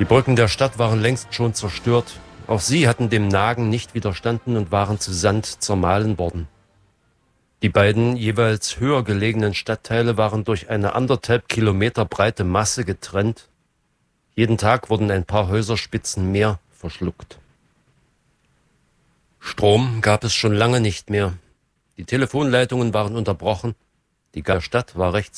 Die Brücken der Stadt waren längst schon zerstört. Auch sie hatten dem Nagen nicht widerstanden und waren zu Sand zermahlen worden. Die beiden jeweils höher gelegenen Stadtteile waren durch eine 1,5 Kilometer breite Masse getrennt. Jeden Tag wurden ein paar Häuserspitzen mehr verschluckt. Strom gab es schon lange nicht mehr. Die Telefonleitungen waren unterbrochen. Die ganze Stadt war recht